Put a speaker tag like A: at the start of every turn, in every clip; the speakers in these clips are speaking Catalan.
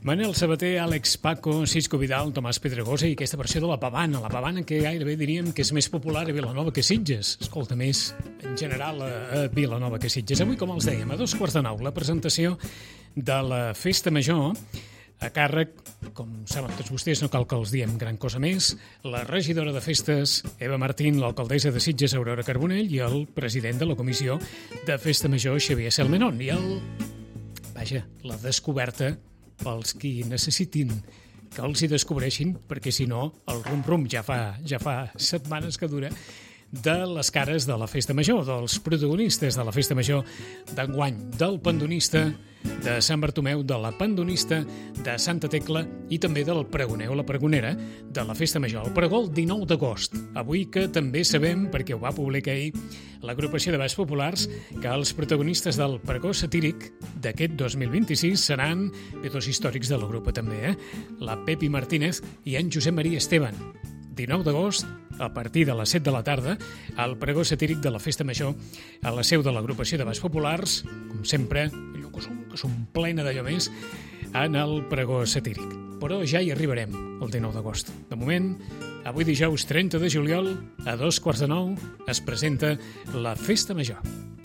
A: Manel Sabater, Àlex Paco, Cisco Vidal, Tomàs Pedregosa i aquesta versió de la pavana que gairebé diríem que és més popular a Vilanova que Sitges. Escolta, més en general a Vilanova que Sitges. Avui, com els dèiem, a 2:15, la presentació de la Festa Major a càrrec, com saben tots vostès, no cal que els diem gran cosa més, la regidora de festes, Eva Martín, l'alcaldessa de Sitges, Aurora Carbonell, i el president de la comissió de Festa Major, Xavier Selmenon. I la descoberta pels qui necessitin que els hi descobreixin, perquè si no, el rum-rum ja fa setmanes que dura, de les cares de la Festa Major, dels protagonistes de la Festa Major d'enguany, del pandonista, de Sant Bartomeu, de la pandonista, de Santa Tecla i també del pregoner o la pregonera de la Festa Major. El pregó el 19 d'agost. Avui que també sabem, perquè ho va publicar ahir l'agrupació de balls populars, que els protagonistes del pregó satíric d'aquest 2026 seran dos històrics de la grupa també, la Pepi Martínez i en Josep Maria Esteban. 19 d'agost, a partir de les 7 de la tarda, el pregó satíric de la Festa Major a la seu de l'agrupació de balls populars, com sempre, allò que s'omplena d'allò més, en el pregó satíric. Però ja hi arribarem, el 19 d'agost. De moment, avui dijous 30 de juliol, a 8:45, es presenta la Festa Major.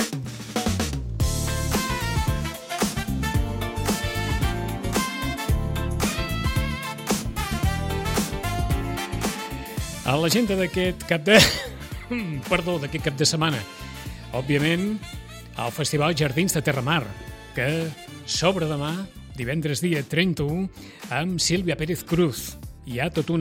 A: A l'agenda d'aquest cap de setmana, òbviament, el Festival Jardins de Terramar, que s'obre demà, divendres dia 31, amb Sílvia Pérez Cruz. Hi ha tota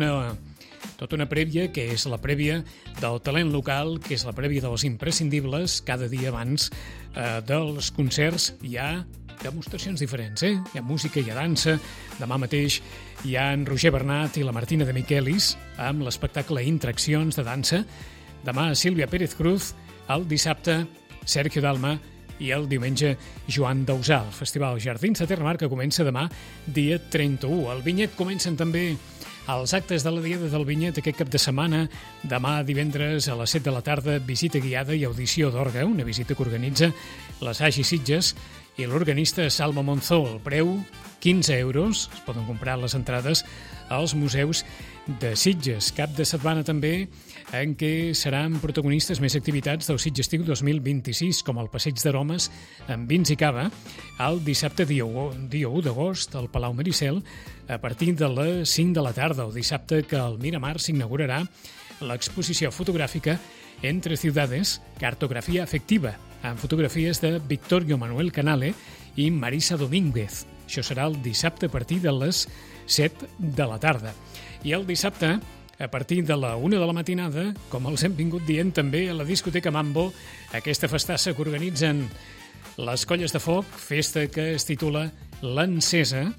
A: una prèvia, que és la prèvia del talent local, que és la prèvia dels imprescindibles. Cada dia abans dels concerts hi ha demostracions diferents, Hi ha música, hi ha dansa. Demà mateix hi ha en Roger Bernat i la Martina de Miquelis amb l'espectacle Interaccions de dansa. Demà Sílvia Pérez Cruz, el dissabte Sergio Dalma i el diumenge Joan Dausà. El Festival Jardins de Terramar, que comença demà dia 31. Al Vinyet comencen també els actes de la Diada del Vinyet aquest cap de setmana. Demà divendres a les 7 de la tarda, visita guiada i audició d'orgue, una visita que organitza les Agi Sitges i l'organista Salma Monzó. El preu, 15 euros. Es poden comprar les entrades als museus de Sitges. Cap de setmana també en què seran protagonistes més activitats del Sitgestiu 2026, com el passeig d'Aromes amb vins i cava, el dissabte dia 1 d'agost al Palau Maricel a partir de les 5 de la tarda. El dissabte que al Miramar s'inaugurarà l'exposició fotogràfica Entre Ciudades, cartografia afectiva, amb fotografies de Victorio Manuel Canale i Marisa Domínguez. Això serà el dissabte a partir de les 7 de la tarda. I el dissabte, a partir de la 1 de la matinada, com els hem vingut dient també a la discoteca Mambo, aquesta festassa que organitzen les Colles de Foc, festa que es titula L'Encesa,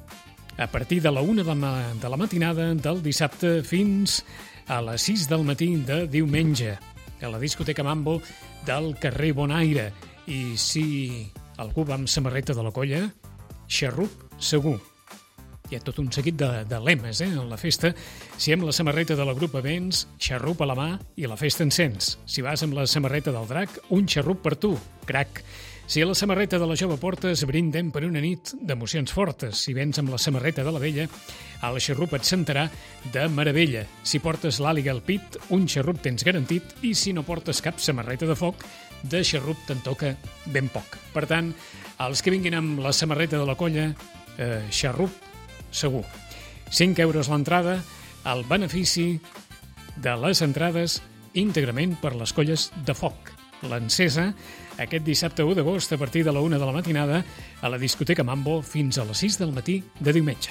A: a partir de la 1 de la matinada del dissabte fins a les 6 del matí de diumenge, a la discoteca Mambo del carrer Bonaire. I si algú va amb samarreta de la colla, xarrup segur. Hi ha tot un seguit de lemes en la festa. Si amb la samarreta de la grup Events, xarrup a la mà i la festa encens. Si vas amb la samarreta del Drac, un xarrup per tu, crac. Si a la samarreta de la Jove portes, brindem per una nit d'emocions fortes. Si vens amb la samarreta de la Vella, el xarrup et sentarà de meravella. Si portes l'àliga al pit, un xarrup tens garantit, i si no portes cap samarreta de foc, de xarrup te'n toca ben poc. Per tant, els que vinguin amb la samarreta de la colla, xarrup segur. 5 euros l'entrada, el benefici de les entrades íntegrament per les colles de foc. L'Encesa, aquest dissabte 1 d'agost a partir de la 1 de la matinada a la discoteca Mambo fins a les 6 del matí de diumenge.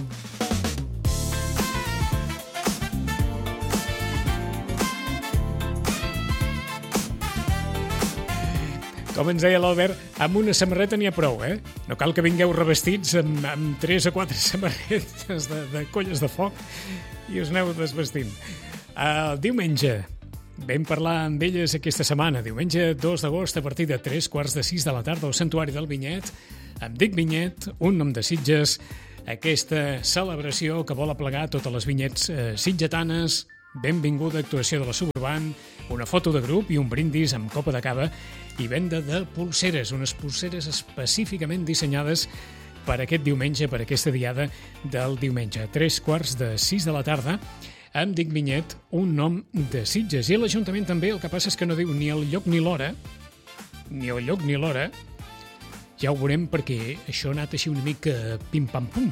A: Com ens deia l'Albert, amb una samarreta n'hi ha prou, No cal que vingueu revestits amb 3 o 4 samarretes de colles de foc i us aneu desvestint. El diumenge, vam parlar amb elles aquesta setmana, diumenge 2 d'agost a partir de 3:45 de la tarda al Santuari del Vinyet, amb Dic Vinyet, un nom de Sitges, aquesta celebració que vol aplegar totes les vinyets sitgetanes. Benvinguda actuació de la Suburban, una foto de grup i un brindis amb copa de cava i venda de pulseres, unes pulseres específicament dissenyades per aquest diumenge, per aquesta diada del diumenge. A 3:45 de la tarda, em dic Vinyet, un nom de Sitges. I l'Ajuntament també, el que passa és que no diu ni el lloc ni l'hora, ja ho veurem perquè això ha anat així una mica pim-pam-pum.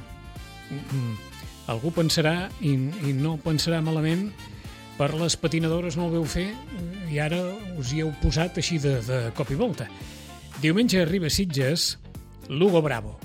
A: Algú pensarà, i no pensarà malament, per les patinadores no ho veu fer i ara us hi heu posat així de cop i volta. Diumenge arriba a Sitges Lugo Bravo.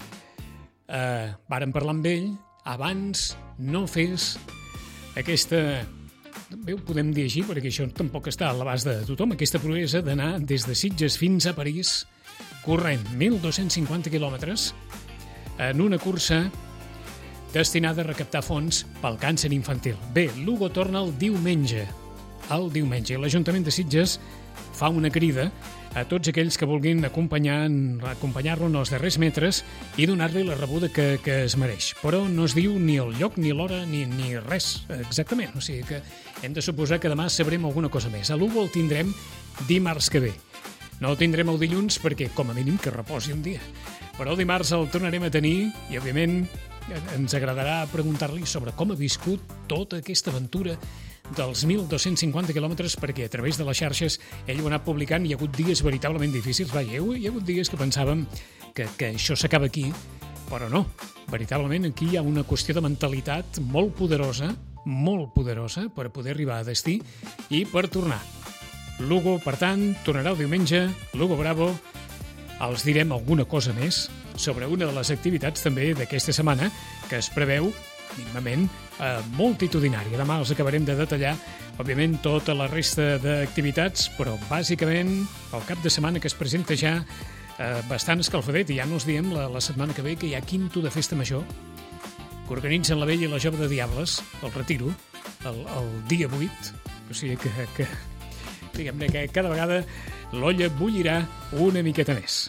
A: Vàrem parlar amb ell, abans no fes aquesta... Bé, ho podem dir així, perquè això tampoc està a l'abast de tothom, aquesta proesa d'anar des de Sitges fins a París corrent 1.250 quilòmetres en una cursa destinada a recaptar fons pel càncer infantil. Bé, Lugo torna el diumenge. I l'Ajuntament de Sitges fa una crida a tots aquells que vulguin acompanyar-lo en els darrers metres i donar-li la rebuda que es mereix. Però no es diu ni el lloc, ni l'hora, ni res exactament. O sigui que hem de suposar que demà sabrem alguna cosa més. A Lugo el tindrem dimarts que ve. No el tindrem el dilluns perquè, com a mínim, que reposi un dia. Però el dimarts el tornarem a tenir i, òbviament, ens agradarà preguntar-li sobre com ha viscut tota aquesta aventura dels 1.250 quilòmetres, perquè a través de les xarxes ell ho ha anat publicant. Hi ha hagut dies veritablement difícils. Hi ha hagut dies que pensàvem que això s'acaba aquí, però no. Veritablement aquí hi ha una qüestió de mentalitat molt poderosa per poder arribar a destí i per tornar. Lugo, per tant, tornarà el diumenge. Lugo Bravo. Els direm alguna cosa més sobre una de les activitats també d'aquesta setmana que es preveu mínimament multitudinària. Demà els acabarem de detallar, òbviament, tota la resta d'activitats, però bàsicament el cap de setmana que es presenta ja bastant escalfadet, i ja no us diem la setmana que ve que hi ha quinto de festa major que organitzen la Vella i la Jove de Diables, el retiro, el dia 8, o sigui que diguem-ne que cada vegada l'olla bullirà una miqueta més.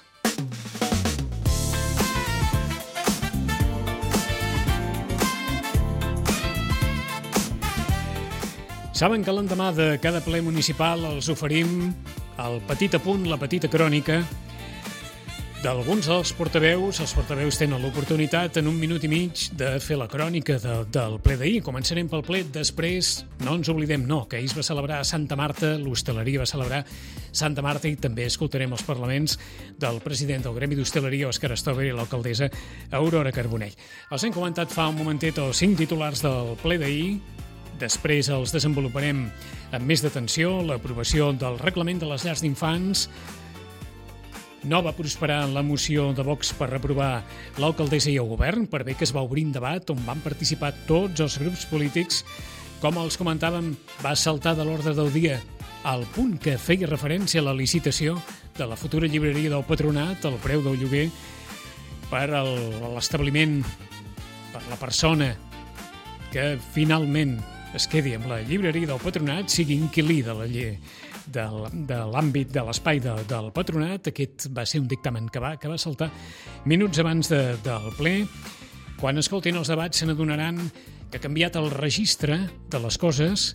A: Saben que l'endemà de cada ple municipal els oferim el petit apunt, la petita crònica d'alguns dels portaveus. Els portaveus tenen l'oportunitat en un minut i mig de fer la crònica del ple d'ahir. Començarem pel ple, després no ens oblidem, que ahir es va celebrar a Santa Marta, l'hostaleria va celebrar Santa Marta, i també escoltarem els parlaments del president del Gremi d'Hostaleria, Òscar Estover, i l'alcaldessa Aurora Carbonell. Els hem comentat fa un momentet els 5 titulars del ple d'ahir. Després els desenvoluparem amb més detenció. L'aprovació del reglament de les llars d'infants. No va prosperar la moció de Vox per reprovar l'alcaldessa i el govern, per bé que es va obrir un debat on van participar tots els grups polítics. Com els comentàvem, va saltar de l'ordre del dia al punt que feia referència a la licitació de la futura llibreria del Patronat, el preu del lloguer per a l'establiment, per la persona que finalment es quedi amb la llibreria del Patronat, sigui inquilí de l'àmbit de l'espai del Patronat. Aquest va ser un dictamen que va saltar minuts abans del ple. Quan escoltin els debats se n'adonaran que ha canviat el registre de les coses.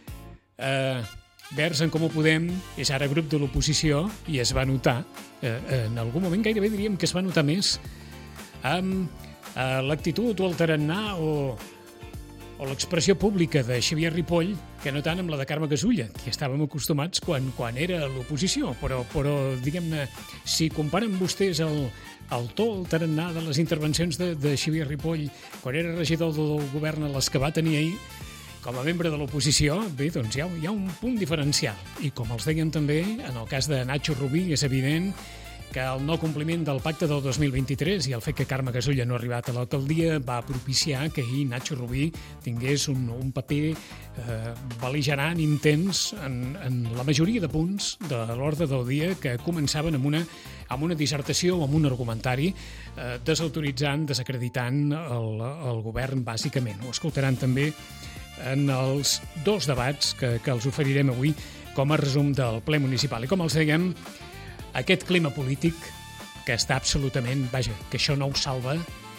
A: Verds en Comú Podem és ara grup de l'oposició i es va notar, en algun moment gairebé diríem que es va notar més, amb l'actitud o el tarannà o l'expressió pública de Xavier Ripoll, que no tant amb la de Carme Gasulla, que estàvem acostumats quan era a l'oposició. Però diguem-ne, si comparen vostès el to, el tarannà de les intervencions de Xavier Ripoll quan era regidor del govern, les que va tenir ahir, com a membre de l'oposició, bé, doncs hi ha un punt diferencial. I com els deien també, en el cas de Nacho Rubí, és evident que el no compliment del pacte del 2023 i el fet que Carme Gasulla no ha arribat a l'alcaldia va propiciar que ahir Nacho Rubí tingués un paper bel·ligerant, intens, en la majoria de punts de l'ordre del dia, que començaven amb una dissertació o amb un argumentari desautoritzant, desacreditant el govern, bàsicament. Ho escoltaran també en els 2 debats que els oferirem avui com a resum del ple municipal. I com els dèiem, aquest clima polític que està absolutament... Vaja, que això no ho salva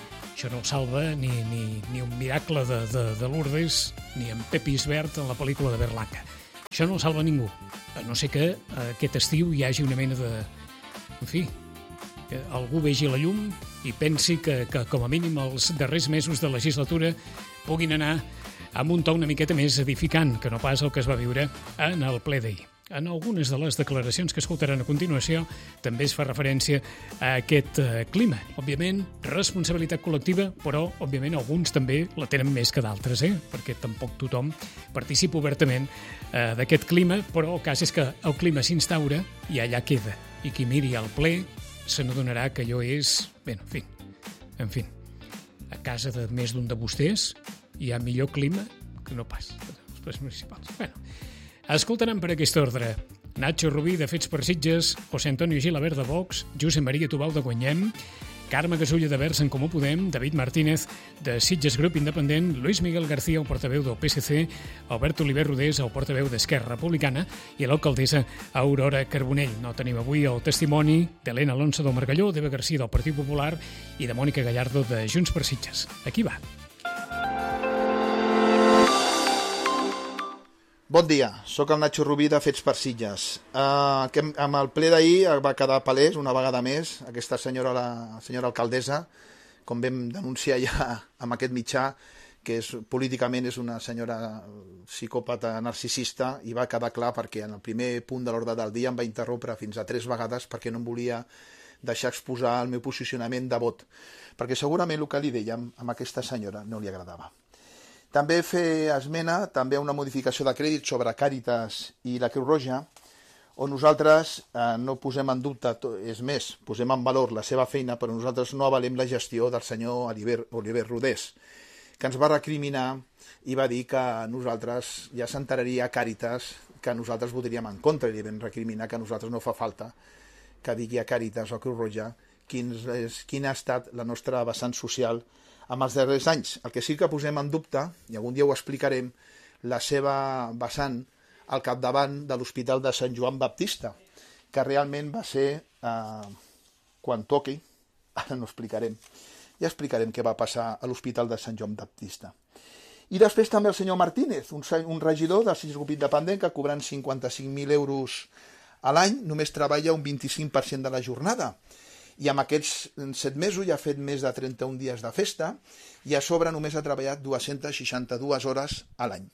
A: ni un miracle de Lourdes, ni en Pepi Isbert en la pel·lícula de Berlanga. Això no ho salva ningú, a no ser que aquest estiu hi hagi una mena de... En fi, que algú vegi la llum i pensi que com a mínim els darrers mesos de legislatura puguin anar amb un to una miqueta més edificant que no pas el que es va viure en el ple d'ahir. En algunes de les declaracions que escoltaran a continuació també es fa referència a aquest clima. Òbviament, responsabilitat col·lectiva, però, òbviament, alguns també la tenen més que d'altres, perquè tampoc tothom participa obertament d'aquest clima, però el cas és que el clima s'instaura i allà queda. I qui miri al ple se n'adonarà que allò és... Bé, en fi, a casa de més d'un de vostès hi ha millor clima que no pas els plens municipals. Bueno, escoltaran per aquest ordre Nacho Rubí, de Fets per Sitges, José Antonio Gilabert, de Vox, Josep Maria Tubau, de Guanyem, Carme Gasulla, de Verds en Comú Podem, David Martínez, de Sitges Grup Independent, Luis Miguel García, el portaveu del PSC, Albert Oliver Rodés, el portaveu d'Esquerra Republicana, i l'alcaldessa Aurora Carbonell. No tenim avui el testimoni d'Helena Alonso del Margalló, d'Eva García del Partit Popular i de Mònica Gallardo de Junts per Sitges. Aquí va.
B: Bon dia, sóc el Nacho Rubí de Fets per Sitges. Amb el ple d'ahir va quedar palès una vegada més aquesta senyora, la senyora alcaldessa, com vam denunciar ja amb aquest mitjà, que políticament és una senyora psicòpata narcisista, i va quedar clar perquè en el primer punt de l'ordre del dia em va interrompre fins a 3 vegades perquè no em volia deixar exposar el meu posicionament de vot, perquè segurament el que li dèiem a aquesta senyora no li agradava. També fer esmena també a una modificació de crèdit sobre Càritas i la Creu Roja, on nosaltres no posem en dubte, és més, posem en valor la seva feina, però nosaltres no avalem la gestió del senyor Oliver Rodés, que ens va recriminar i va dir que nosaltres ja s'enteraria a Càritas que nosaltres votaríem en contra, i li vam recriminar que a nosaltres no fa falta que digui a Càritas o a Creu Roja quina ha estat la nostra vessant social amb els darrers anys. El que sí que posem en dubte, i algun dia ho explicarem, la seva vessant al capdavant de l'Hospital de Sant Joan Baptista, que realment va ser, quan toqui, ara no explicarem, ja explicarem què va passar a l'Hospital de Sant Joan Baptista. I després també el senyor Martínez, un regidor del Sitges Grup Independent que cobrant 55.000 euros a l'any només treballa un 25% de la jornada. I amb aquests 7 mesos ja ha fet més de 31 dies de festa i a sobre només ha treballat 262 hores a l'any.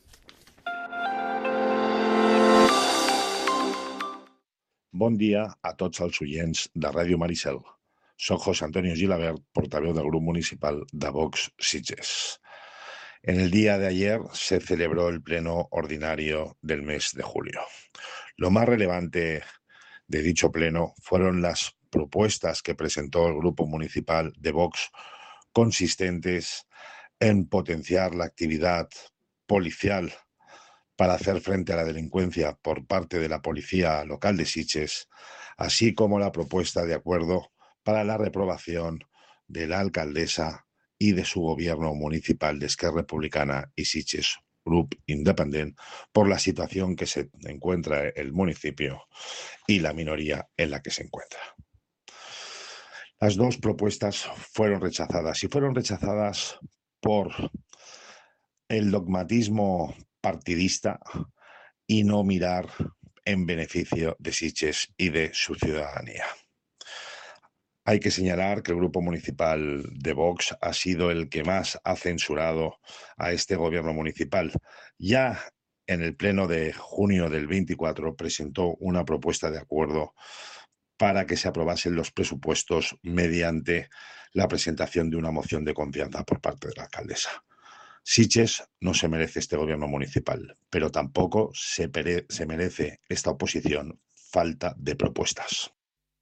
C: Bon dia a tots els oients de Ràdio Maricel. Soc José Antonio Gilabert, portaveu del Grupo Municipal de Vox Sitges. En el día de ayer se celebró el pleno ordinario del mes de julio. Lo más relevante de dicho pleno fueron las propuestas que presentó el Grupo Municipal de Vox, consistentes en potenciar la actividad policial para hacer frente a la delincuencia por parte de la Policía Local de Sitges, así como la propuesta de acuerdo para la reprobación de la alcaldesa y de su gobierno municipal de Esquerra Republicana y Sitges Grup Independent por la situación que se encuentra el municipio y la minoría en la que se encuentra. Las dos propuestas fueron rechazadas y fueron rechazadas por el dogmatismo partidista y no mirar en beneficio de Sitges y de su ciudadanía. Hay que señalar que el Grupo Municipal de Vox ha sido el que más ha censurado a este gobierno municipal. Ya en el pleno de junio del 24 presentó una propuesta de acuerdo para que se aprobasen los presupuestos mediante la presentación de una moción de confianza por parte de la alcaldesa. Sitges no se merece este gobierno municipal, pero tampoco se merece esta oposición falta de propuestas.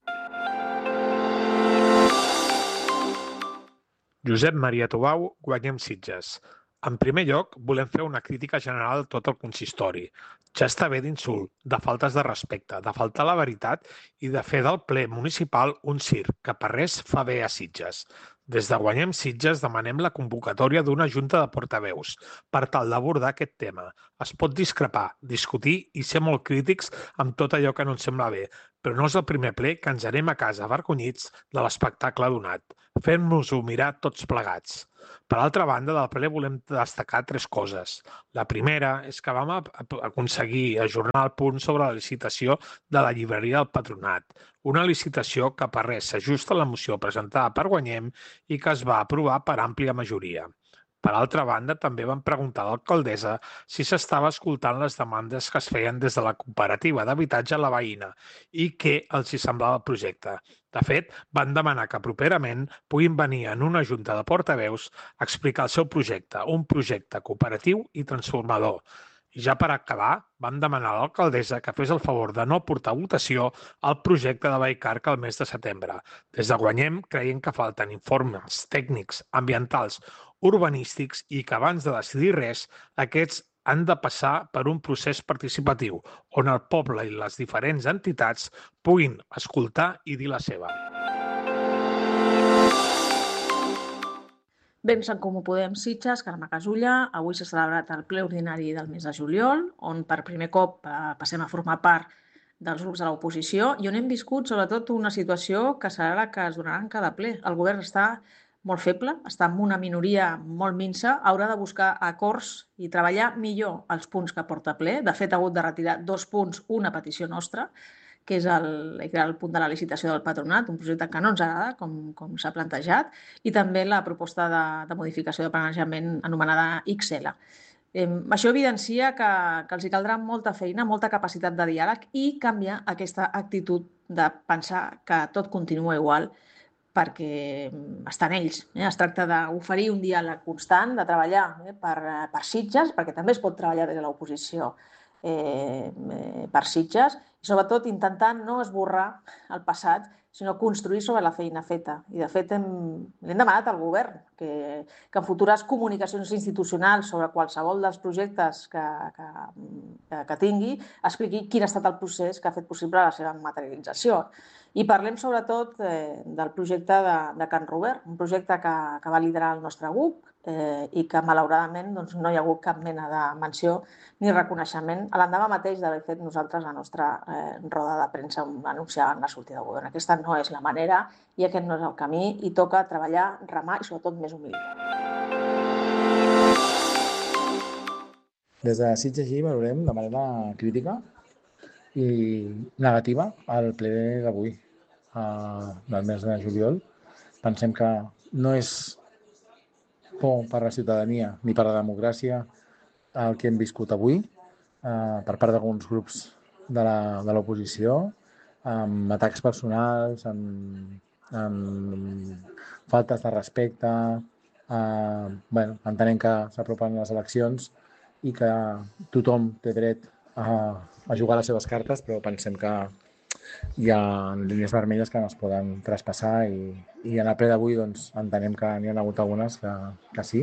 D: Josep Maria Tubau, Guanyem Sitges. En primer lloc, volem fer una crítica general a tot el consistori. Ja està bé d'insult, de faltes de respecte, de faltar a la veritat i de fer del ple municipal un circ, que per res fa bé a Sitges. Des de Guanyem Sitges demanem la convocatòria d'una junta de portaveus per tal d'abordar aquest tema. Es pot discrepar, discutir i ser molt crítics amb tot allò que no ens sembla bé, però no és el primer ple que ens anem a casa avergonyits de l'espectacle donat, fent-nos-ho mirar tots plegats. Per altra banda, del ple volem destacar 3 coses. La primera és que vam aconseguir ajornar el punt sobre la licitació de la llibreria del Patronat, una licitació que per res s'ajusta a la moció presentada per Guanyem i que es va aprovar per àmplia majoria. Per altra banda, també vam preguntar a l'alcaldessa si s'estava escoltant les demandes que es feien des de la cooperativa d'habitatge La Veïna i què els hi semblava el projecte. De fet, van demanar que properament puguin venir en una junta de portaveus a explicar el seu projecte, un projecte cooperatiu i transformador. I ja per acabar, vam demanar a l'alcaldessa que fes el favor de no portar a votació el projecte de Vallcarca al mes de setembre. Des de Guanyem creiem que falten informes tècnics, ambientals, urbanístics i que abans de decidir res, aquests han de passar per un procés participatiu on el poble i les diferents entitats puguin escoltar i dir la seva.
E: Bé, en Sant Comú Podem Sitges, Carme Casulla, avui s'ha celebrat el ple ordinari del mes de juliol, on per primer cop passem a formar part dels grups de l'oposició i on hem viscut sobretot una situació que serà la que es donarà en cada ple. El govern està molt feble, està en una minoria molt minsa, haurà de buscar acords i treballar millor els punts que porta a ple. De fet, ha hagut de retirar 2 punts, una petició nostra, que és el punt de la licitació del Patronat, un projecte que no ens agrada, com s'ha plantejat, i també la proposta de modificació de planejament anomenada XL. Això evidencia que els hi caldrà molta feina, molta capacitat de diàleg i canviar aquesta actitud de pensar que tot continua igual perquè estan ells. Es tracta d'oferir un diàleg constant, de treballar per Sitges, perquè també es pot treballar des de l'oposició per Sitges, i sobretot intentar no esborrar el passat, sinó construir sobre la feina feta. I de fet hem demanat al govern que en futures comunicacions institucionals sobre qualsevol dels projectes que tingui expliqui quin ha estat el procés que ha fet possible la seva materialització. I parlem sobretot del projecte de Can Robert, un projecte que va liderar el nostre grup i que malauradament no hi ha hagut cap mena de menció ni reconeixement a l'endemà mateix d'haver fet nosaltres la nostra roda de premsa on anunciàvem la sortida del govern. Aquesta no és la manera i aquest no és el camí i toca treballar, remar i sobretot més humilitat.
F: Des de Sitges i valorem de manera crítica i negativa el ple d'avui, del mes de juliol. Pensem que no és por per la ciutadania ni per la democràcia el que hem viscut avui per part d'alguns grups de l'oposició, amb atacs personals, amb faltes de respecte. Entenem que s'apropen les eleccions i que tothom té dret a jugar les seves cartes, però pensem que hi ha línies vermelles que no es poden traspassar i en el ple d'avui entenem que n'hi ha hagut algunes que sí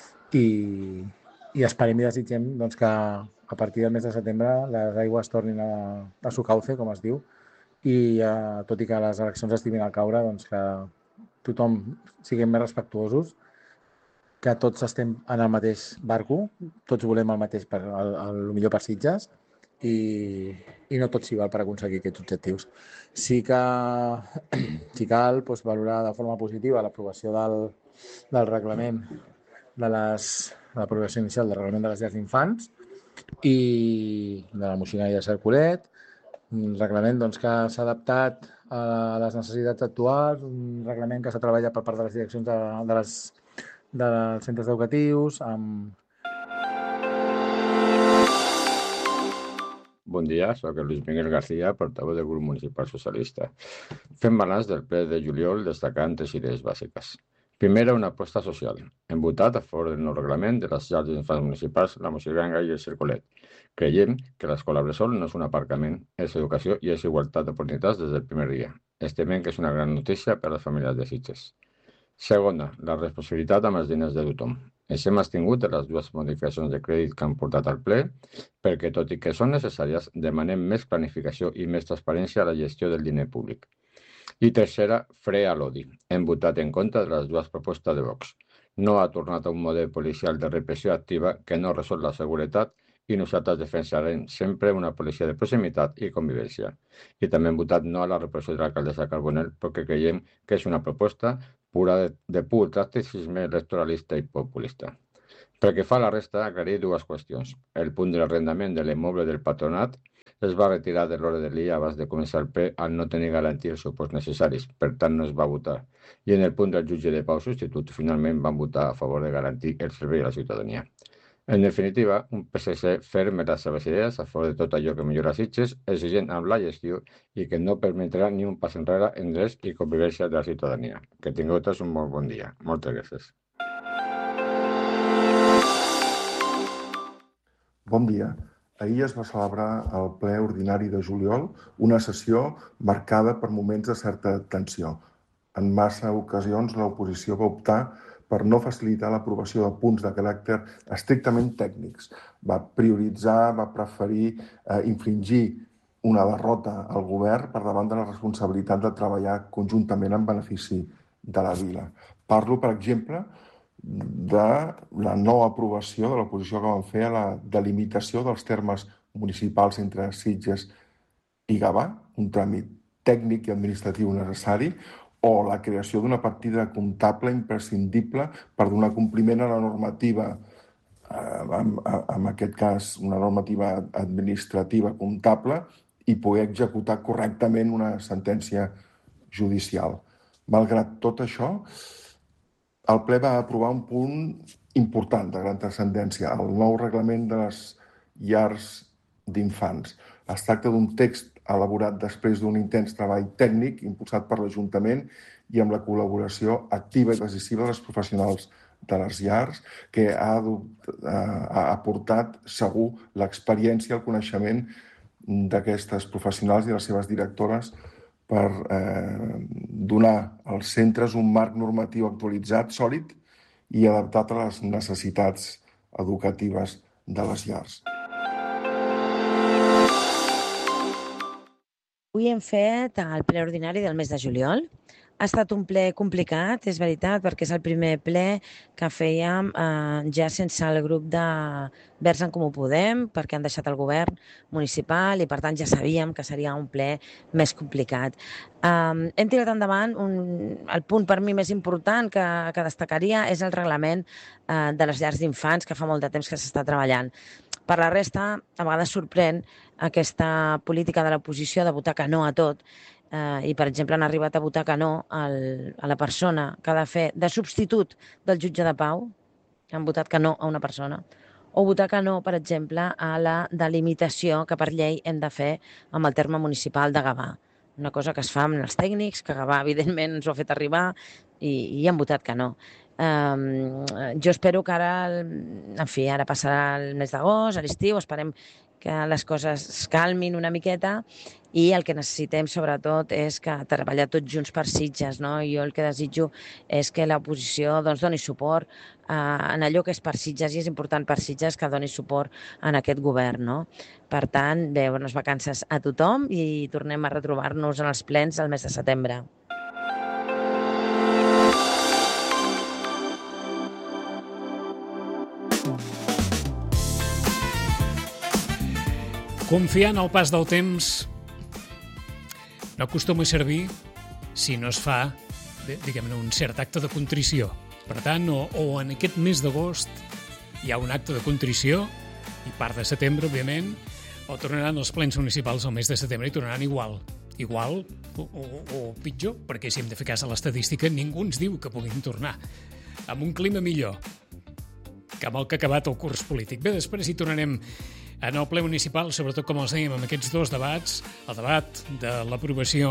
F: i esperem i desitgem que a partir del mes de setembre les aigües tornin a su cauce, com es diu, i tot i que les eleccions estiguin al caure, que tothom siguem més respectuosos, que tots estem en el mateix barco, tots volem el mateix, el millor per Sitges, i no tot s'hi val per aconseguir aquests objectius. Sí que cal valorar de forma positiva l'aprovació del reglament l'aprovació inicial del reglament de les llars d'infants i de la Moixigana i de Cercolet, un reglament que s'ha adaptat a les necessitats actuals, un reglament que s'ha treballat per part de les direccions dels centres educatius, amb...
G: Bon dia, soc el Luis Miguel García, portaveu del grup municipal socialista. Fem balanç del ple de juliol destacant 3 idees bàsiques. Primera, una aposta social. Hem votat a favor del nou reglament de les llars d'infants municipals, la Moixiganga i el Cercolet. Creiem que l'escola bressol no és un aparcament, és educació i és igualtat d'oportunitats des del primer dia. Estimem que és una gran notícia per a les famílies de Sitges. Segona, la responsabilitat amb els diners de tothom. Ens hem abstingut de les 2 modificacions de crèdit que han portat al ple perquè, tot i que són necessàries, demanem més planificació i més transparència a la gestió del diner públic. I tercera, fre a l'odi. Hem votat en contra de les 2 propostes de Vox. No ha tornat a un model policial de repressió activa que no resol la seguretat i nosaltres defensarem sempre una policia de proximitat i convivència. I també hem votat no a la repressió de l'alcaldessa Carbonell perquè creiem que és una proposta pura de pur tacticisme electoralista i populista. Pel que fa a la resta, aclarir dues qüestions. El punt de l'arrendament de l'immoble del patronat es va retirar de l'ordre del dia abans de començar el ple al no tenir garantir els suports necessaris, per tant no es va votar. I en el punt del jutge de pau substitut, finalment van votar a favor de garantir el servei a la ciutadania. En definitiva, un PSC ferm en les seves idees a favor de tot allò que millora Sitges, exigent amb la gestió i que no permetrà ni un pas enrere en drets i convivència de la ciutadania. Que tingueu tots un molt bon dia. Moltes gràcies.
H: Bon dia. Ahir es va celebrar el ple ordinari de juliol, una sessió marcada per moments de certa tensió. En massa ocasions l'oposició va optar per no facilitar l'aprovació de punts de caràcter estrictament tècnics. Va prioritzar, va preferir infringir una derrota al govern per davant de la responsabilitat de treballar conjuntament en benefici de la vila. Parlo, per exemple, de la no aprovació de l'oposició que van fer a la delimitació dels termes municipals entre Sitges i Gavà, un tràmit tècnic i administratiu necessari, o la creació d'una partida comptable imprescindible per donar compliment a la normativa, en aquest cas una normativa administrativa comptable, i poder executar correctament una sentència judicial. Malgrat tot això, el ple va aprovar un punt important de gran transcendència, el nou reglament de les llars d'infants. Es tracta d'un text elaborat després d'un intens treball tècnic impulsat per l'Ajuntament i amb la col·laboració activa i decisiva dels professionals de les llars, que ha aportat segur l'experiència i el coneixement d'aquestes professionals i les seves directores per donar als centres un marc normatiu actualitzat, sòlid i adaptat a les necessitats educatives de les llars.
I: Avui hem fet el ple ordinari del mes de juliol. Ha estat un ple complicat, és veritat, perquè és el primer ple que fèiem ja sense el grup de Verds en Comú Podem, perquè han deixat el govern municipal i, per tant, ja sabíem que seria un ple més complicat. Hem tirat endavant el punt per mi més important que destacaria és el reglament de les llars d'infants, que fa molt de temps que s'està treballant. Per la resta, a vegades sorprèn aquesta política de l'oposició de votar que no a tot, i, per exemple, han arribat a votar que no a la persona que ha de fer de substitut del jutge de pau, han votat que no a una persona, o votar que no, per exemple, a la delimitació que per llei hem de fer amb el terme municipal de Gavà. Una cosa que es fa amb els tècnics, que Gavà, evidentment, ens ho ha fet arribar i han votat que no. Jo espero que ara, en fi, ara passarà el mes d'agost, a l'estiu, esperem que les coses es calmin una miqueta i el que necessitem sobretot és que treballar tots junts per Sitges, no? Jo el que desitjo és que l'oposició doni suport en allò que és per Sitges i és important per Sitges que doni suport en aquest govern, no? Per tant, bé, bones vacances a tothom i tornem a retrobar-nos en els plens el mes de setembre.
A: Confiar en el pas del temps no acostuma a servir si no es fa, diguem-ne, un cert acte de contrició. Per tant, o en aquest mes d'agost hi ha un acte de contrició i part de setembre, òbviament, o tornaran els plens municipals al mes de setembre i tornaran igual o pitjor, perquè si hem de fer cas a l'estadística, ningú ens diu que puguin tornar amb un clima millor que amb el que ha acabat el curs polític. Bé, després hi tornarem en el ple municipal, sobretot, com els dèiem, amb aquests dos debats, el debat de l'aprovació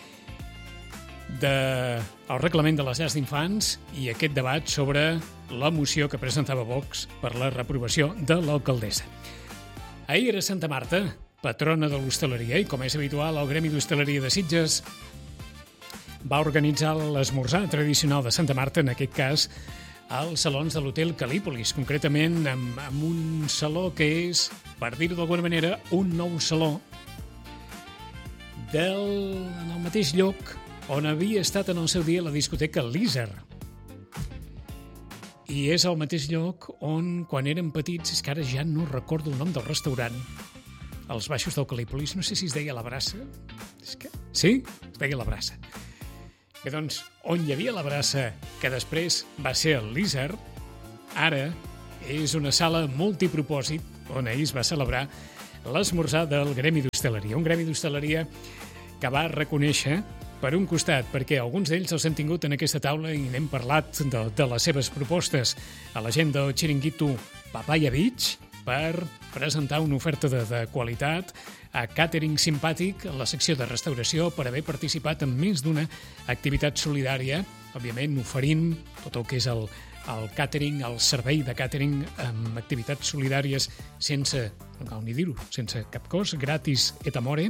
A: del reglament de les llars d'infants i aquest debat sobre la moció que presentava Vox per la reprovació de l'alcaldessa. Ahir era Santa Marta, patrona de l'hostaleria, i com és habitual, el Gremi d'Hostaleria de Sitges va organitzar l'esmorzar tradicional de Santa Marta, en aquest cas, als salons de l'hotel Calípolis, concretament amb un saló que és, per dir-ho d'alguna manera, un nou saló en el mateix lloc on havia estat en el seu dia la discoteca Lízer. I és al mateix lloc on, quan érem petits, és que ara ja no recordo el nom del restaurant, als baixos del Calípolis, no sé si es deia La Brassa. Sí? Es deia La Brassa. Bé, doncs, on hi havia La Brassa, que després va ser el Lizard, ara és una sala multipropòsit on ahir es va celebrar l'esmorzar del Gremi d'Hostaleria. Un Gremi d'Hostaleria que va reconèixer, per un costat, perquè alguns d'ells els hem tingut en aquesta taula i n'hem parlat de les seves propostes a la gent del Chiringuito Papaya Beach, per presentar una oferta de qualitat, a càtering simpàtic, a la secció de restauració, per haver participat en més d'una activitat solidària, òbviament oferint tot el que és el càtering, el servei de càtering amb activitats solidàries sense, no cal ni dir-ho, sense cap cost, gratis et amore.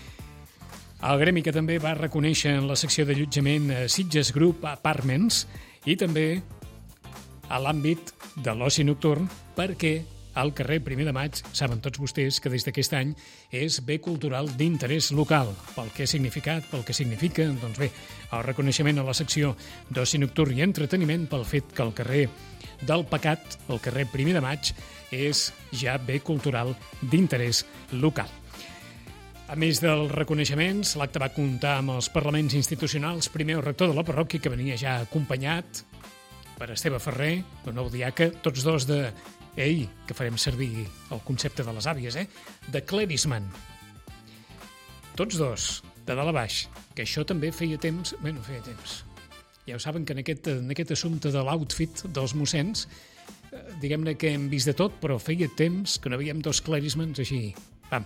A: El gremi que també va reconèixer en la secció d'allotjament Sitges Group Apartments i també a l'àmbit de l'oci nocturn, perquè al carrer 1 de Maig, saben tots vostès que des d'aquest any és bé cultural d'interès local. Pel que ha significat, pel que significa, doncs bé, el reconeixement a la secció d'oci nocturn i entreteniment pel fet que el carrer del Pecat, el carrer 1 de Maig, és ja bé cultural d'interès local. A més dels reconeixements, l'acte va comptar amb els parlaments institucionals, primer el rector de la parròquia, que venia ja acompanyat per Esteve Ferrer, el nou diaca, tots dos de... Ei, que farem servir el concepte de les àvies, de clerisman. Tots dos, de dalt a baix, que això també feia temps... Bé, no feia temps. Ja ho saben que en aquest assumpte de l'outfit dels mossens, diguem-ne que hem vist de tot, però feia temps que no veiem dos clerismans així, pam,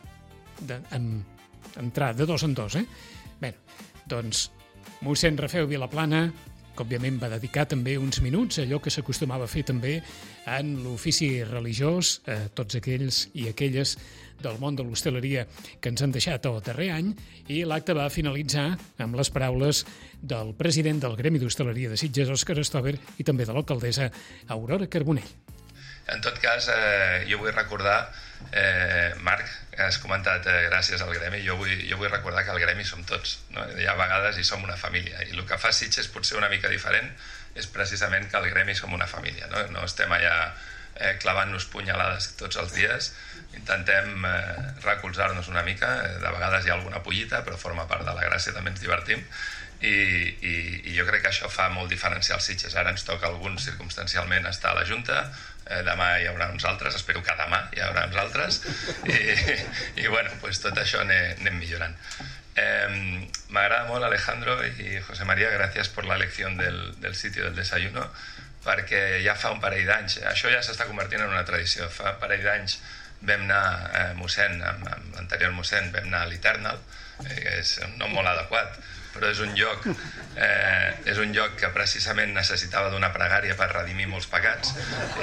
A: entrar de dos en dos, Bé, doncs, mossèn Rafeu Vilaplana, que òbviament va dedicar també uns minuts a allò que s'acostumava a fer també en l'ofici religiós, tots aquells i aquelles del món de l'hostaleria que ens han deixat el darrer any, i l'acte va finalitzar amb les paraules del president del Gremi d'Hostaleria de Sitges, Òscar Stover, i també de l'alcaldessa Aurora Carbonell.
J: En tot cas, jo vull recordar, Marc, has comentat gràcies al Gremi, jo vull recordar que el Gremi som tots, no? Hi ha vegades i som una família, i el que fa Sitges potser una mica diferent és precisament que el Gremi som una família, no estem allà clavant-nos punyalades tots els dies, intentem recolzar-nos una mica, de vegades hi ha alguna pollita, però forma part de la gràcia, també ens divertim, i jo crec que això fa molt diferenciar els Sitges. Ara ens toca a alguns circumstancialment estar a la Junta, demà hi haurà uns altres, espero que demà hi haurà uns altres, i bueno, pues tot això anem millorant. M'agrada molt, Alejandro y José María, gràcies per la elecció del sitio del desayuno, perquè ja fa un parell d'anys, això ja s'està convertint en una tradició, fa un parell d'anys vam anar, mossèn, amb l'anterior mossèn, vam anar a l'Eternal, que és un nom molt adequat, però és un lloc que precisament necessitava d'una pregària per redimir molts pecats,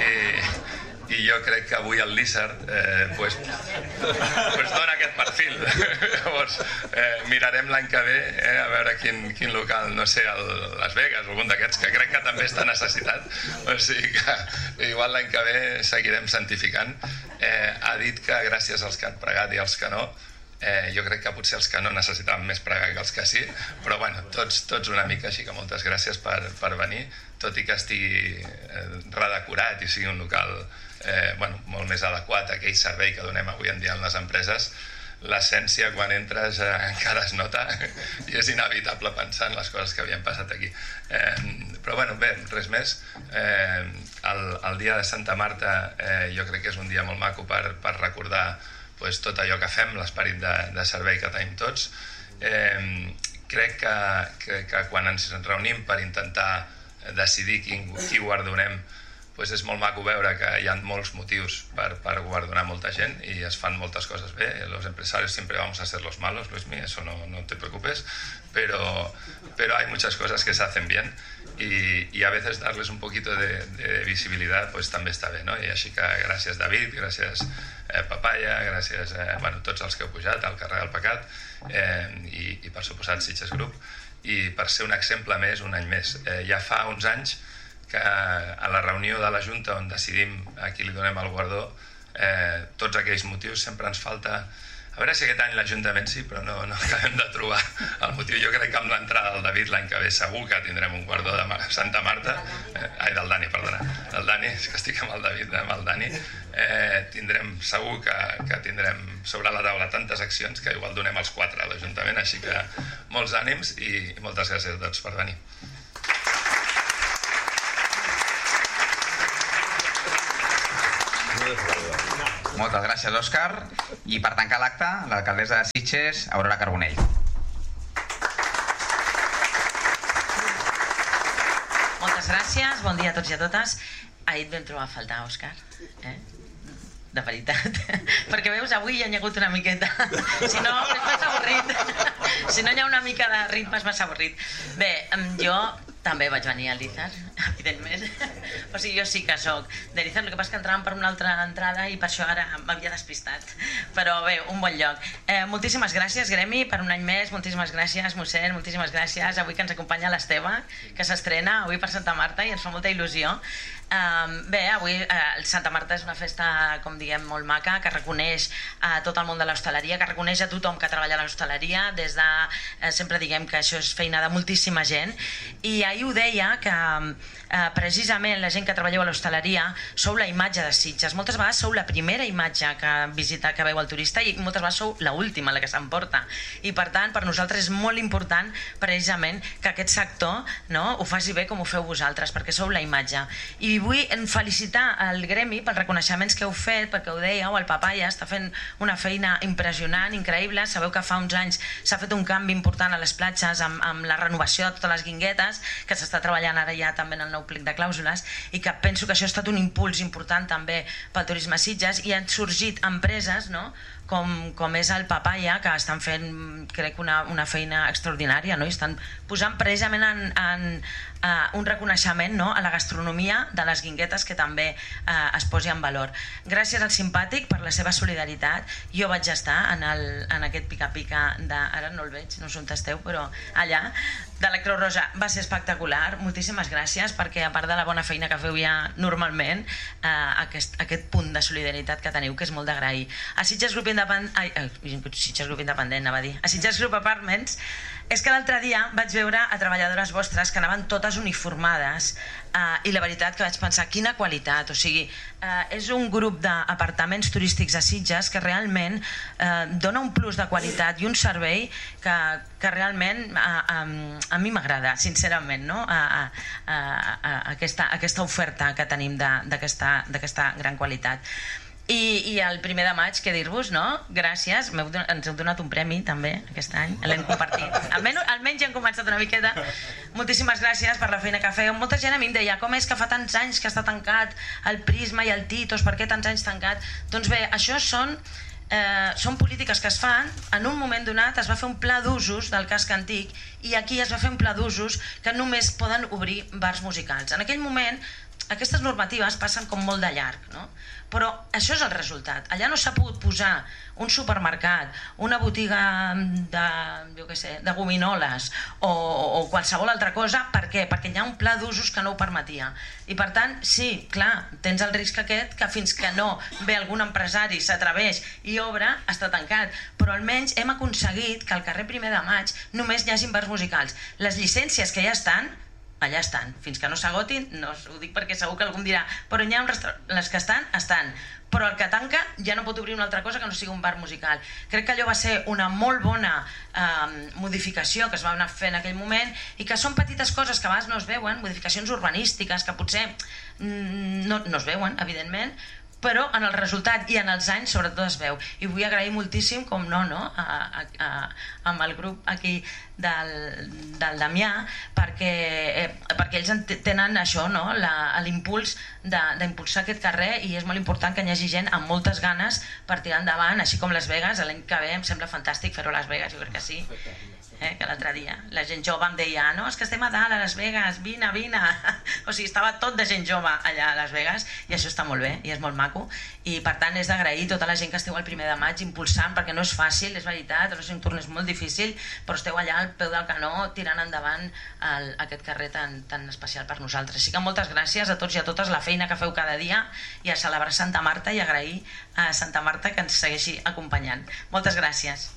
J: i jo crec que avui el Lizard pues dona aquest perfil. Llavors mirarem l'any que ve a veure quin local, no sé, Las Vegas o algun d'aquests, que crec que també està necessitat, o sigui que igual l'any que ve seguirem santificant. Ha dit que gràcies als que han pregat i als que no, jo crec que potser els que no necessitaven més pregar que els que sí, però bueno, tots una mica, així que moltes gràcies per venir, tot i que estigui redecorat i sigui un local molt més adequat a aquell servei que donem avui en dia en les empreses. L'essència quan entres encara es nota i és inevitable pensar en les coses que havien passat aquí, però bueno, bé, res més. El dia de Santa Marta jo crec que és un dia molt maco per recordar tot allò que fem, l'esperit de servei que tenim tots. Crec que quan ens reunim per intentar decidir qui guardonem, és molt maco veure que hi ha molts motius per guardonar molta gent i es fan moltes coses bé. Los empresarios siempre vamos a ser los malos, Luismi, eso no te preocupes, pero hay muchas cosas que se hacen bien y a veces darles un poquito de visibilidad també està bé, no? I així que gràcies David, gràcies Papaya, gràcies tots els que heu pujat al carrer del Pecat i per suposat Sitges Group, i per ser un exemple més, un any més. Ja fa uns anys que a la reunió de la Junta on decidim a qui li donem el guardó, tots aquells motius sempre ens falta. A veure si aquest any l'Ajuntament sí, però no acabem de trobar el motiu. Jo crec que amb l'entrada del David l'any que ve segur que tindrem un guardó de Santa Marta, del Dani, perdona, del és que estic amb el David, amb el Dani, segur que tindrem sobre la taula tantes accions que igual donem els 4 a l'Ajuntament, així que molts ànims i moltes gràcies a tots per venir.
K: Moltes gràcies, Òscar. I per tancar l'acte, l'alcaldessa de Sitges, Aurora Carbonell.
L: Moltes gràcies, bon dia a tots i a totes. Ahir et vam trobar a faltar, Òscar. De veritat. Perquè veus, avui hi ha hagut una miqueta. Si no, és massa avorrit. Si no hi ha una mica de ritme, és massa avorrit. Bé, jo també vaig venir al Lizar, evidentment. O sigui, jo sí que soc de Lizar, el que passa que entràvem per una altra entrada i per això ara m'havia despistat. Però bé, un bon lloc. Moltíssimes gràcies, Gremi, per un any més. Moltíssimes gràcies, mossèn, moltíssimes gràcies. Avui que ens acompanya l'Esteve, que s'estrena avui per Santa Marta i ens fa molta il·lusió. Bé, avui Santa Marta és una festa, com diguem, molt maca, que reconeix a tot el món de l'hostaleria, que reconeix a tothom que treballa a l'hostaleria, des de, sempre diguem que això és feina de moltíssima gent, i ahir ho deia que precisament la gent que treballeu a l'hostaleria sou la imatge de Sitges. Moltes vegades sou la primera imatge que veu el turista i moltes vegades sou l'última, la que s'emporta, i per tant per nosaltres és molt important precisament que aquest sector ho faci bé com ho feu vosaltres, perquè sou la imatge. I vull felicitar el Gremi pels reconeixements que heu fet, perquè ho dèieu, el Papaya està fent una feina impressionant, increïble. Sabeu que fa uns anys s'ha fet un canvi important a les platges amb la renovació de totes les guinguetes, que s'està treballant ara ja també en el nou plic de clàusules, i que penso que això ha estat un impuls important també pel turisme a Sitges, i han sorgit empreses com és el Papaya, que estan fent, crec, una feina extraordinària, i estan posant precisament en un reconeixement a la gastronomia de les guinguetes, que també es posi en valor. Gràcies al Simpàtic per la seva solidaritat. Jo vaig estar en aquest pica-pica ara no el veig, no sé on esteu, però allà, de la Creu Roja. Va ser espectacular, moltíssimes gràcies, perquè a part de la bona feina que feu ja normalment, aquest punt de solidaritat que teniu, que és molt d'agrair. A Sitges Group Independent, anava a dir, a Sitges Group Apartments, és que l'altre dia vaig veure a treballadores vostres que anaven totes uniformades, i la veritat que vaig pensar, quina qualitat, o sigui, és un grup d'apartaments turístics a Sitges que realment dona un plus de qualitat i un servei que realment a mi m'agrada, sincerament, aquesta oferta que tenim d'aquesta gran qualitat. I el 1 de maig, què dir-vos, gràcies, ens heu donat un premi també aquest any, l'hem compartit, almenys ja hem començat una miqueta. Moltíssimes gràcies per la feina que feu. Molta gent a mi em deia, com és que fa tants anys que està tancat el Prisma i el Titos, per què tants anys tancat? Doncs bé, això són polítiques que es fan. En un moment donat es va fer un pla d'usos del casc antic, i aquí es va fer un pla d'usos que només poden obrir bars musicals. En aquell moment aquestes normatives passen com molt de llarg, però això és el resultat. Allà no s'ha pogut posar un supermercat, una botiga de gominoles o qualsevol altra cosa. Per què? Perquè hi ha un pla d'usos que no ho permetia. I per tant, sí, clar, tens el risc aquest que fins que no ve algun empresari, s'atreveix i obre, està tancat. Però almenys hem aconseguit que al carrer 1 de maig només hi hagi bars musicals. Les llicències que ja estan, allà estan, fins que no s'agotin, no ho dic perquè segur que algú em dirà, però hi ha les que estan, però el que tanca ja no pot obrir una altra cosa que no sigui un bar musical. Crec que allò va ser una molt bona modificació que es va anar fent en aquell moment, i que són petites coses que a vegades no es veuen, modificacions urbanístiques que potser no es veuen, evidentment, però en el resultat i en els anys sobretot es veu. I vull agrair moltíssim, com no, amb el grup aquí del Damià, perquè ells tenen això, l'impuls d'impulsar aquest carrer, i és molt important que hi hagi gent amb moltes ganes per tirar endavant, així com Las Vegas. L'any que ve em sembla fantàstic fer-ho a Las Vegas, jo crec que sí. Que l'altre dia la gent jove em deia, no, és que estem a dalt a Las Vegas, vine. O sigui, estava tot de gent jove allà a Las Vegas, i això està molt bé i és molt maco, i per tant és d'agrair tota la gent que esteu al 1 de maig impulsant, perquè no és fàcil, és veritat, el nostre entorn és molt difícil, però esteu allà al peu del canó tirant endavant aquest carrer tan especial per nosaltres. Així que moltes gràcies a tots i a totes la feina que feu cada dia, i a celebrar Santa Marta i agrair a Santa Marta que ens segueixi acompanyant. Moltes gràcies.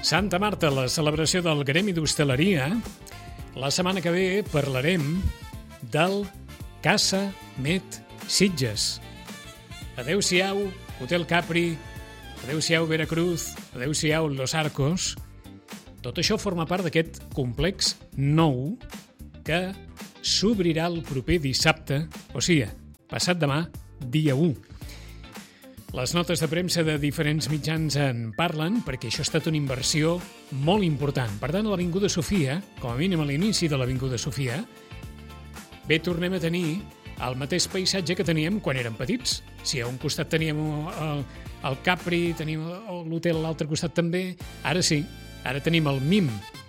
A: Santa Marta, la celebració del Gremi d'Hostaleria. La setmana que ve parlarem del Casa Met Sitges. Adéu-siau, Hotel Capri, adéu-siau, Veracruz, adéu-siau, Los Arcos. Tot això forma part d'aquest complex nou que s'obrirà el proper dissabte, o sigui, passat demà, dia 1. Les notes de premsa de diferents mitjans en parlen perquè això ha estat una inversió molt important. Per tant, a l'Avinguda Sofia, com a mínim a l'inici de l'Avinguda Sofia, bé, tornem a tenir el mateix paisatge que teníem quan érem petits. Si a un costat teníem el Capri, teníem l'hotel a l'altre costat també, ara sí, ara tenim el MIM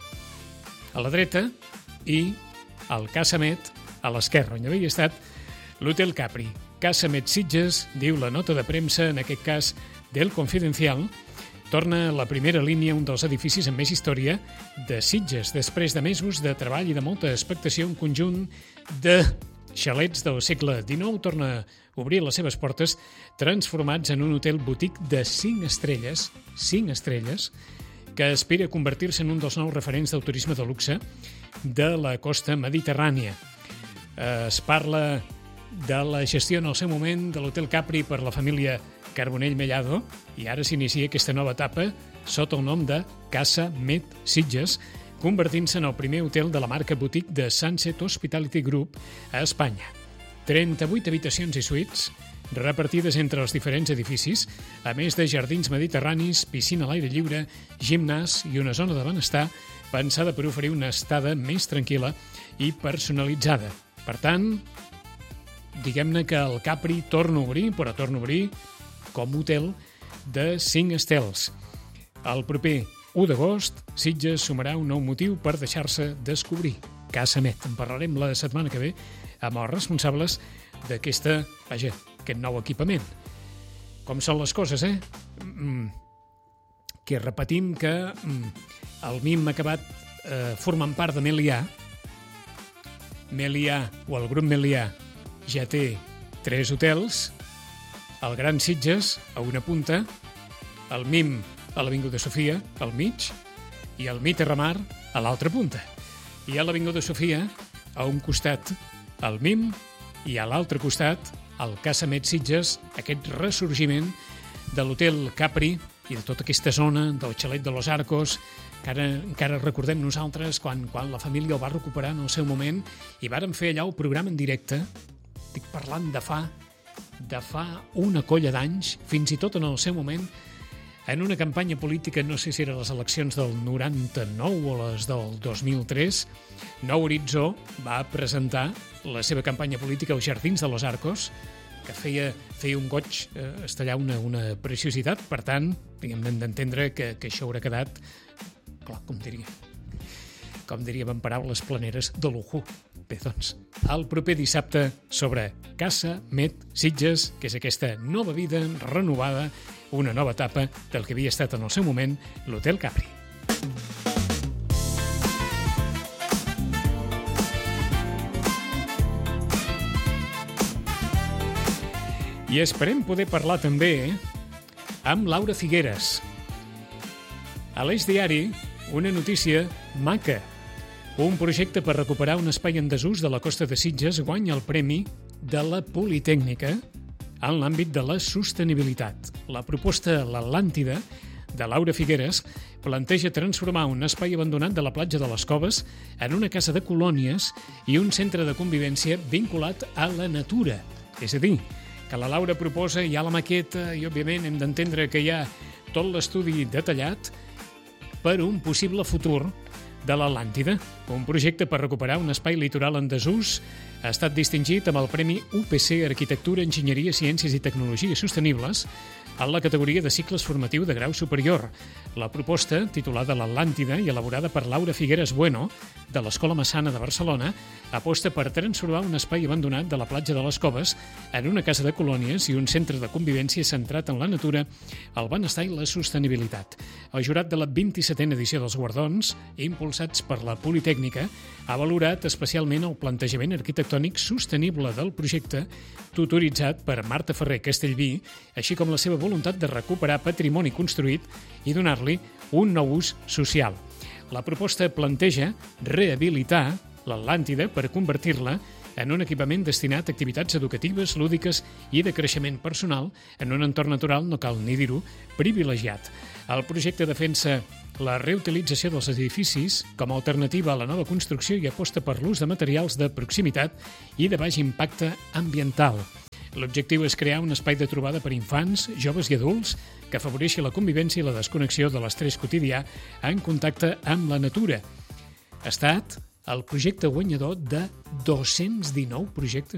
A: a la dreta i el Casa Met a l'esquerra, on havia estat l'Hotel Capri. Casa Met Sitges, diu la nota de premsa, en aquest cas del Confidencial, torna a la primera línia un dels edificis amb més història de Sitges. Després de mesos de treball i de molta expectació, un conjunt de xalets del segle XIX torna a obrir les seves portes, transformats en un hotel boutique de 5 estrelles, que aspira a convertir-se en un dels nous referents del turisme de luxe de la costa mediterrània. Es parla de la gestió en el seu moment de l'Hotel Capri per la família Carbonell Mellado i ara s'inicia aquesta nova etapa sota el nom de Casa Met Sitges, convertint-se en el primer hotel de la marca boutique de Sunset Hospitality Group a Espanya. 38 habitacions i suites repartides entre els diferents edificis, a més de jardins mediterranis, piscina a l'aire lliure, gimnàs i una zona de benestar pensada per oferir una estada més tranquil·la i personalitzada. Per tant, diguem-ne que el Capri torna a obrir, però torna a obrir com hotel de 5 estels. El proper 1 d'agost, Sitges sumarà un nou motiu per deixar-se descobrir. Casa Met. En parlarem la setmana que ve amb els responsables d'aquest nou equipament. Com són les coses, Que repetim que el MIM ha acabat formant part de Melià. Melià, o el grup Melià, ja té 3 hotels, el Gran Sitges a una punta, el MIM a l'Avinguda Sofia al mig i el Terramar a l'altra punta. I a l'Avinguda Sofia, a un costat el MIM i a l'altre costat el Casa Met Sitges, aquest ressorgiment de l'Hotel Capri i de tota aquesta zona del xalet de Los Arcos, que encara recordem nosaltres quan la família el va recuperar en el seu moment i vàrem fer allà el programa en directe. Estic parlant de fa una colla d'anys, fins i tot en el seu moment, en una campanya política, no sé si eren les eleccions del 99 o les del 2003, Nou Horitzó va presentar la seva campanya política als Jardins de Los Arcos, que feia un goig estallar una preciositat. Per tant, hem d'entendre que això haurà quedat, clar, com diríem en paraules planeres, de lujo. Bé, doncs, el proper dissabte sobre Casa Met Sitges, que és aquesta nova vida renovada, una nova etapa del que havia estat en el seu moment l'Hotel Capri. I esperem poder parlar també amb Laura Figueres. A l'Eix Diari, una notícia maca. Un projecte per recuperar un espai en desús de la costa de Sitges guanya el premi de la Politècnica en l'àmbit de la sostenibilitat. La proposta L'Atlàntida, de Laura Figueres, planteja transformar un espai abandonat de la platja de les Coves en una casa de colònies i un centre de convivència vinculat a la natura. És a dir, que la Laura proposa, hi ha la maqueta i, òbviament, hem d'entendre que hi ha tot l'estudi detallat per un possible futur de l'Atlàntida. Un projecte per recuperar un espai litoral en desús ha estat distingit amb el Premi UPC Arquitectura, Enginyeria, Ciències i Tecnologies Sostenibles en la categoria de cicles formatiu de grau superior. La proposta, titulada L'Atlàntida i elaborada per Laura Figueres Bueno, de l'Escola Massana de Barcelona, aposta per transformar un espai abandonat de la platja de les Coves en una casa de colònies i un centre de convivència centrat en la natura, el benestar i la sostenibilitat. El jurat de la 27a edició dels guardons, impulsats per la Politècnica, ha valorat especialment el plantejament arquitectònic sostenible del projecte, tutoritzat per Marta Ferrer Castellví, així com la seva voluntat de recuperar patrimoni construït i donar-li un nou ús social. La proposta planteja rehabilitar l'Atlàntida per convertir-la en un equipament destinat a activitats educatives, lúdiques i de creixement personal en un entorn natural, no cal ni dir-ho, privilegiat. El projecte defensa la reutilització dels edificis com a alternativa a la nova construcció i aposta per l'ús de materials de proximitat i de baix impacte ambiental. L'objectiu és crear un espai de trobada per infants, joves i adults que afavoreixi la convivència i la desconnexió de l'estrès quotidià en contacte amb la natura. Ha estat el projecte guanyador de 219 projectes